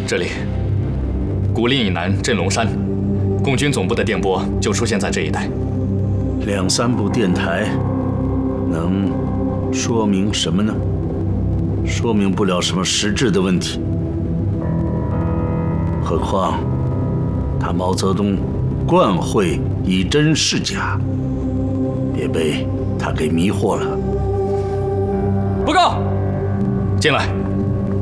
这里，古林以南镇龙山，共军总部的电波就出现在这一带。 2、3部电台，能说明什么呢？说明不了什么实质的问题。何况，他毛泽东惯会以真示假，别被他给迷惑了。 报告，进来。